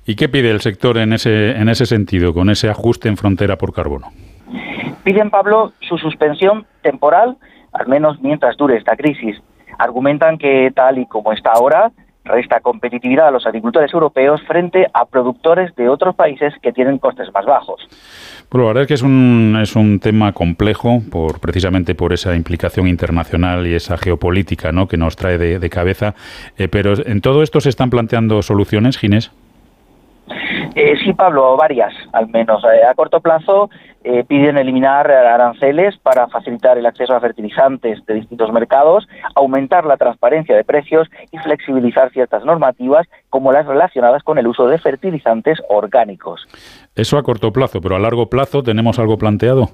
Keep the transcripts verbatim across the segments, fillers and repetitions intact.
¿Y qué pide el sector en ese, en ese sentido, con ese ajuste en frontera por carbono? Piden, Pablo, su suspensión temporal, al menos mientras dure esta crisis. Argumentan que, tal y como está ahora, resta competitividad a los agricultores europeos frente a productores de otros países que tienen costes más bajos. Bueno, la verdad es que es un, es un tema complejo, por precisamente por esa implicación internacional y esa geopolítica, ¿no?, que nos trae de, de cabeza. Eh, pero en todo esto se están planteando soluciones, Ginés. Eh, sí, Pablo, varias, al menos. Eh, a corto plazo eh, piden eliminar aranceles para facilitar el acceso a fertilizantes de distintos mercados, aumentar la transparencia de precios y flexibilizar ciertas normativas como las relacionadas con el uso de fertilizantes orgánicos. Eso a corto plazo, pero a largo plazo, ¿tenemos algo planteado?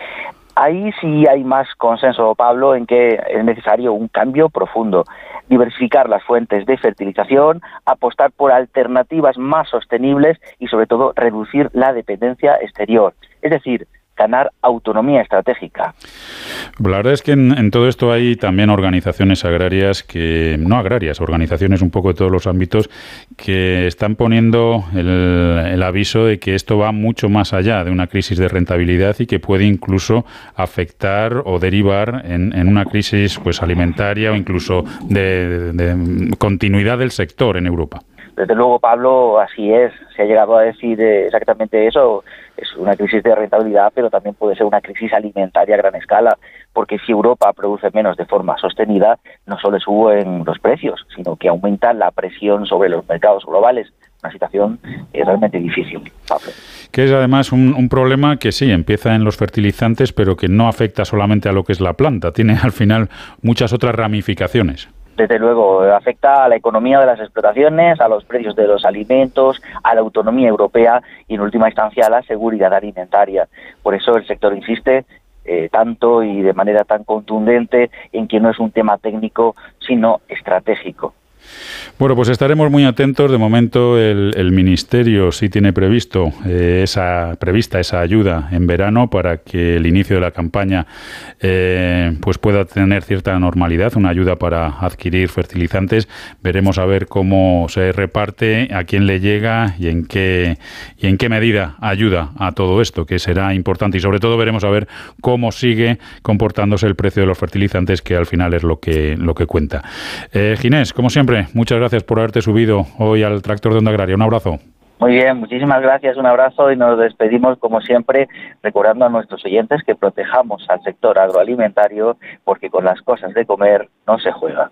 Ahí sí hay más consenso, Pablo, en que es necesario un cambio profundo. Diversificar las fuentes de fertilización, apostar por alternativas más sostenibles y, sobre todo, reducir la dependencia exterior. Es decir, ganar autonomía estratégica. La verdad es que en, en todo esto hay también organizaciones agrarias que, no agrarias, organizaciones un poco de todos los ámbitos que están poniendo el, el aviso de que esto va mucho más allá de una crisis de rentabilidad y que puede incluso afectar o derivar en, en una crisis pues alimentaria o incluso de, de, de continuidad del sector en Europa. Desde luego, Pablo, así es. Se ha llegado a decir exactamente eso. Es una crisis de rentabilidad, pero también puede ser una crisis alimentaria a gran escala, porque si Europa produce menos de forma sostenida, no solo suben los precios, sino que aumenta la presión sobre los mercados globales. Una situación eh, realmente difícil, Pablo. Que es además un, un problema que sí, empieza en los fertilizantes, pero que no afecta solamente a lo que es la planta. Tiene al final muchas otras ramificaciones. Desde luego, afecta a la economía de las explotaciones, a los precios de los alimentos, a la autonomía europea y, en última instancia, a la seguridad alimentaria. Por eso el sector insiste eh, tanto y de manera tan contundente en que no es un tema técnico, sino estratégico. Bueno, pues estaremos muy atentos. De momento el, el Ministerio sí tiene previsto eh, esa prevista esa ayuda en verano para que el inicio de la campaña eh, pues pueda tener cierta normalidad, una ayuda para adquirir fertilizantes. Veremos a ver cómo se reparte, a quién le llega y en qué y en qué medida ayuda a todo esto, que será importante, y sobre todo veremos a ver cómo sigue comportándose el precio de los fertilizantes, que al final es lo que lo que cuenta. Eh, Ginés, como siempre, muchas gracias por haberte subido hoy al Tractor de Onda Agraria. Un abrazo. Muy bien, muchísimas gracias, un abrazo, y nos despedimos como siempre recordando a nuestros oyentes que protejamos al sector agroalimentario, porque con las cosas de comer no se juega.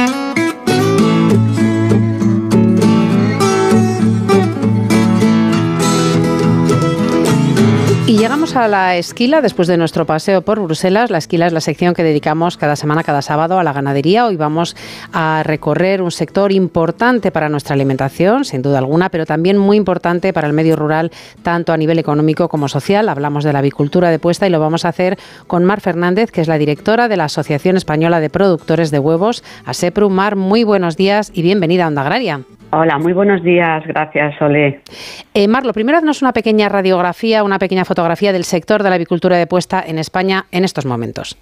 Y llegamos a la esquila después de nuestro paseo por Bruselas. La esquila es la sección que dedicamos cada semana, cada sábado, a la ganadería. Hoy vamos a recorrer un sector importante para nuestra alimentación, sin duda alguna, pero también muy importante para el medio rural, tanto a nivel económico como social. Hablamos de la avicultura de puesta y lo vamos a hacer con Mar Fernández, que es la directora de la Asociación Española de Productores de Huevos, ASEPRU. Mar, muy buenos días y bienvenida a Onda Agraria. Hola, muy buenos días. Gracias, Sole. Eh, Mar, lo primero, haznos una pequeña radiografía, una pequeña fotografía del sector de la avicultura de puesta en España en estos momentos.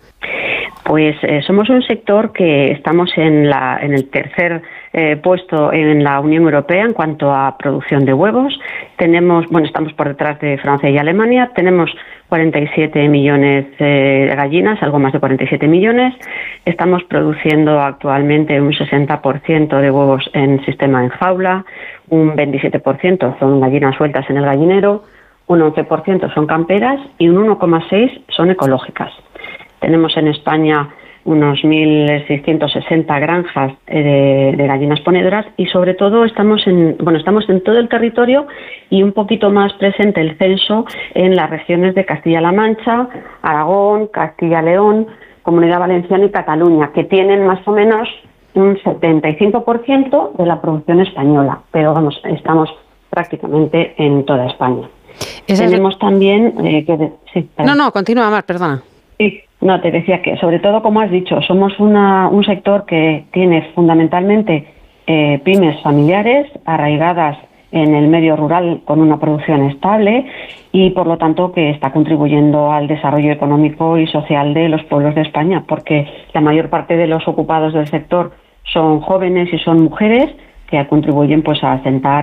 Pues eh, somos un sector que estamos en, la, en el tercer eh, puesto en la Unión Europea en cuanto a producción de huevos. Tenemos, bueno, estamos por detrás de Francia y Alemania. Tenemos cuarenta y siete millones eh, de gallinas, algo más de cuarenta y siete millones. Estamos produciendo actualmente un sesenta por ciento de huevos en sistema en jaula, un veintisiete por ciento son gallinas sueltas en el gallinero, un once por ciento son camperas y un uno coma seis por ciento son ecológicas. Tenemos en España unos mil seiscientas sesenta granjas de, de gallinas ponedoras y sobre todo estamos en bueno estamos en todo el territorio y un poquito más presente el censo en las regiones de Castilla-La Mancha, Aragón, Castilla-León, Comunidad Valenciana y Cataluña, que tienen más o menos un setenta y cinco por ciento de la producción española, pero vamos, estamos prácticamente en toda España. Tenemos es... también eh, que de... sí, no, no, continúa, Mar, perdona. Sí, no, te decía que sobre todo, como has dicho, somos una, un sector que tiene fundamentalmente eh, pymes familiares arraigadas en el medio rural con una producción estable y, por lo tanto, que está contribuyendo al desarrollo económico y social de los pueblos de España, porque la mayor parte de los ocupados del sector son jóvenes y son mujeres que contribuyen pues a asentar